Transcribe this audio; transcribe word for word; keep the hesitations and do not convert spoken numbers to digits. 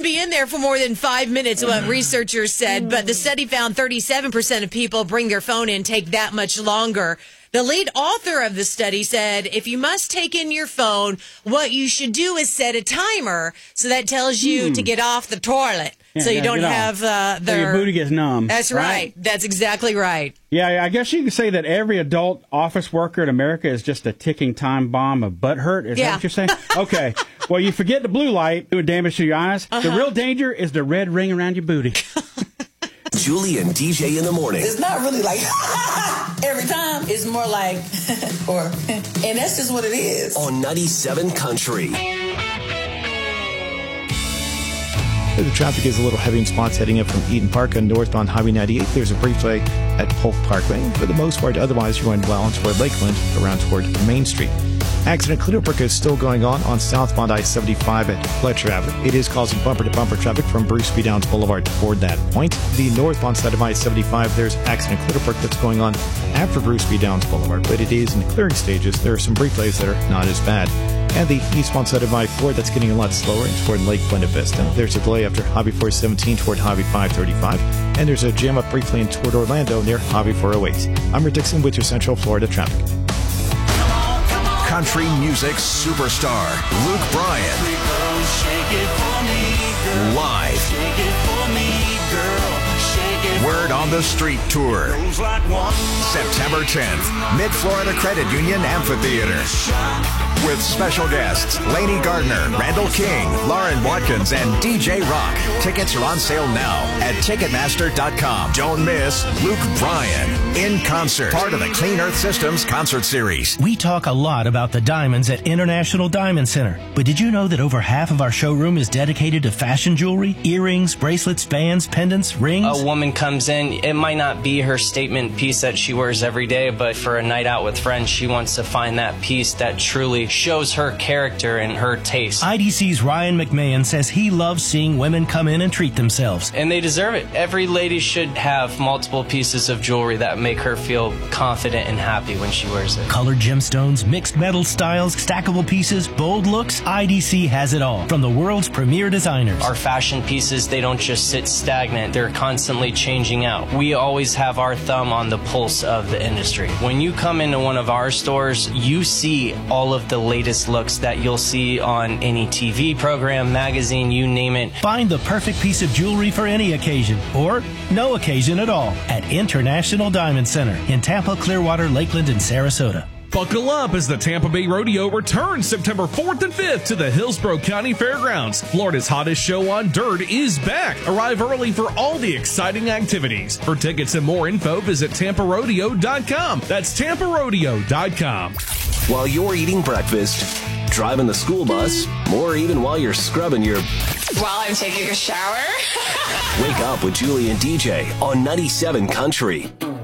be in there for more than five minutes, what researchers said, but the study found thirty-seven percent of people bring their phone in take that much longer. The lead author of the study said, if you must take in your phone, what you should do is set a timer. So that tells you hmm. to get off the toilet. Yeah, so you don't have uh, the... So your booty gets numb. That's right. right. That's exactly right. Yeah, I guess you can say that every adult office worker in America is just a ticking time bomb of butt hurt. Is yeah. that what you're saying? Okay. Well, you forget the blue light doing damage to your eyes. Uh-huh. The real danger is the red ring around your booty. Julie and D J in the morning. It's not really like every time. It's more like, or, and that's just what it is. On ninety-seven Country. The traffic is a little heavy in spots heading up from Eden Park on northbound Highway ninety-eight. There's a brief delay at Polk Parkway. For the most part, otherwise, you're going well on toward Lakeland, around toward Main Street. Accident cleanup is still going on on southbound I seventy-five at Fletcher Avenue. It is causing bumper-to-bumper traffic from Bruce B. Downs Boulevard toward that point. The northbound side of I seventy-five, there's accident cleanup that's going on after Bruce B. Downs Boulevard, but it is in the clearing stages. There are some brief delays that are not as bad. And the eastbound side of I four, that's getting a lot slower toward Lake Buena Vista. There's a delay after Highway four seventeen toward Highway five thirty-five. And there's a jam up briefly in toward Orlando near Highway four oh eight. I'm Rick Dixon with your Central Florida traffic. Country music superstar Luke Bryan. Live. Word on the Street Tour. September tenth, Mid-Florida Credit Union Amphitheater. With special guests Lainey Gardner, Randall King, Lauren Watkins, and D J Rock. Tickets are on sale now at Ticketmaster dot com. Don't miss Luke Bryan in concert. Part of the Clean Earth Systems concert series. We talk a lot about the diamonds at International Diamond Center. But did you know that over half of our showroom is dedicated to fashion jewelry? Earrings, bracelets, bands, pendants, rings? A woman comes in, it might not be her statement piece that she wears every day, but for a night out with friends, she wants to find that piece that truly shows her character and her taste. I D C's Ryan McMahon says he loves seeing women come in and treat themselves. And they deserve it. Every lady should have multiple pieces of jewelry that make her feel confident and happy when she wears it. Colored gemstones, mixed metal styles, stackable pieces, bold looks, I D C has it all. From the world's premier designers. Our fashion pieces, they don't just sit stagnant. They're constantly changing out. We always have our thumb on the pulse of the industry. When you come into one of our stores, you see all of the latest looks that you'll see on any T V program, magazine, you name it. Find the perfect piece of jewelry for any occasion, or no occasion at all, at International Diamond Center in Tampa, Clearwater, Lakeland, and Sarasota. Buckle up as the Tampa Bay Rodeo returns September fourth and fifth to the Hillsborough County Fairgrounds. Florida's hottest show on dirt is back. Arrive early for all the exciting activities. For tickets and more info, visit Tampa Rodeo dot com. That's Tampa Rodeo dot com. While you're eating breakfast, driving the school bus, or even while you're scrubbing your... While I'm taking a shower. Wake up with Julie and D J on ninety-seven Country.